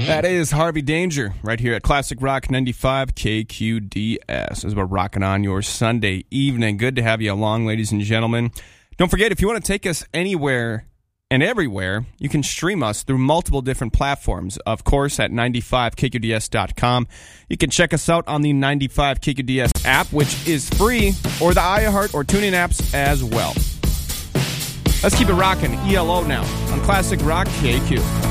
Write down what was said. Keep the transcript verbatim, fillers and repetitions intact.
That is Harvey Danger right here at Classic Rock ninety-five K Q D S as we're rocking on your Sunday evening. Good to have you along, ladies and gentlemen. Don't forget, if you want to take us anywhere and everywhere, you can stream us through multiple different platforms. Of course, at ninety-five K Q D S dot com. You can check us out on the ninety-five K Q D S app, which is free, or the iHeart or TuneIn apps as well. Let's keep it rocking. E L O now on Classic Rock K Q.